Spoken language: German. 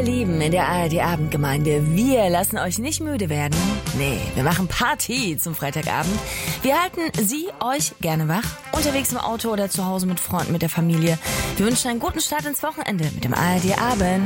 Lieben in der ARD-Abendgemeinde, wir lassen euch nicht müde werden. Nee, wir machen Party zum Freitagabend. Wir halten Sie, euch gerne wach, unterwegs im Auto oder zu Hause mit Freunden, mit der Familie. Wir wünschen einen guten Start ins Wochenende mit dem ARD-Abend.